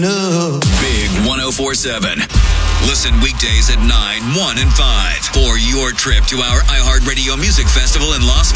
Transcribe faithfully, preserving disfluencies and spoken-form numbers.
Big one oh four seven. Listen weekdays at nine, one, and five for your trip to our iHeartRadio Music Festival in Los